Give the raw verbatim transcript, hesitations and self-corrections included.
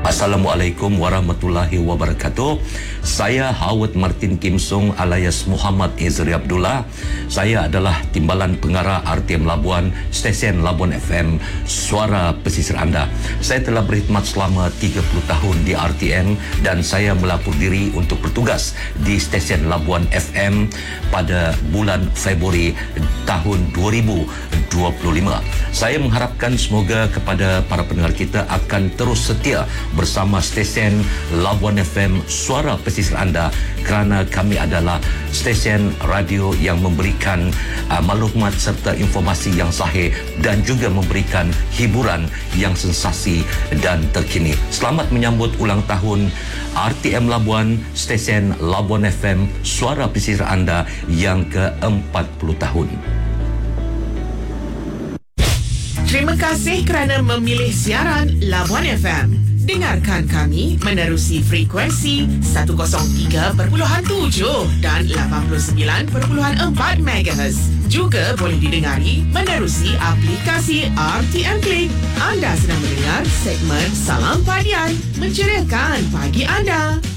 Assalamualaikum warahmatullahi wabarakatuh. Saya Howard Martin Kim Sung alias Muhammad Izri Abdullah. Saya adalah Timbalan Pengarah R T M Labuan, stesen Labuan F M, suara pesisir anda. Saya telah berkhidmat selama tiga puluh tahun di R T M dan saya melapor diri untuk bertugas di stesen Labuan F M pada bulan Februari tahun dua ribu dua puluh lima. Saya mengharapkan semoga kepada para pendengar kita akan terus setia bersama stesen Labuan F M, suara pesisir anda, kerana kami adalah stesen radio yang memberikan uh, maklumat serta informasi yang sahih dan juga memberikan hiburan yang sensasi dan terkini. Selamat menyambut ulang tahun R T M Labuan, stesen Labuan F M, suara pesisir anda yang ke empat puluh tahun. Terima kasih kerana memilih siaran Labuan F M. Dengarkan kami menerusi frekuensi seratus tiga perpuluhan tujuh dan lapan puluh sembilan perpuluhan empat megahertz. Juga boleh didengari menerusi aplikasi R T M Click. Anda sedang mendengar segmen Salam Padian, menceriakan pagi anda.